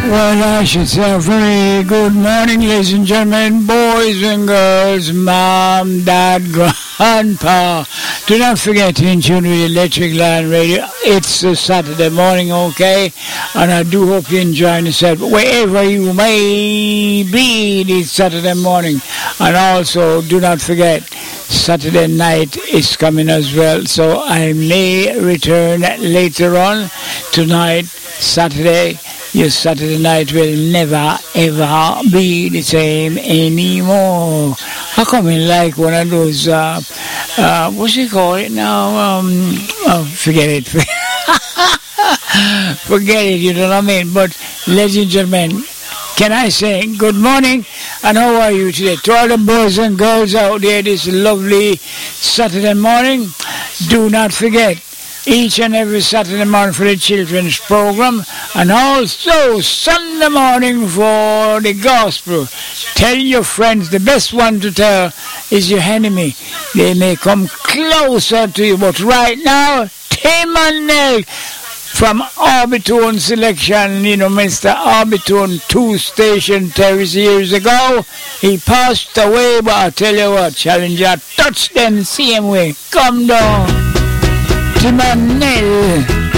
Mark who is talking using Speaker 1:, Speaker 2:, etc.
Speaker 1: Well, I should say a very good morning, ladies and gentlemen, boys and girls, mom, dad, grandpa. Do not forget to tune with Electric Lion Radio. It's a Saturday morning, okay? And I do hope you're enjoying yourself wherever you may be this Saturday morning. And also, do not forget, Saturday night is coming as well. So I may return later on tonight, Saturday. Your Saturday night will never ever be the same anymore. How come you like one of those, what's it called now? Forget it. Forget it, you know what I mean? But, ladies and gentlemen, can I say good morning and how are you today? To all the boys and girls out there this lovely Saturday morning, do not forget, each and every Saturday morning for the children's program, and also Sunday morning for the gospel. Tell your friends, the best one to tell is your enemy. They may come closer to you, but right now, Tim and Nell from Orbitone Selection, you know, Mr. Orbitone 2-station terrace years ago. He passed away, but I tell you what, Challenger, touch them same way. Come down. Tim and Nell.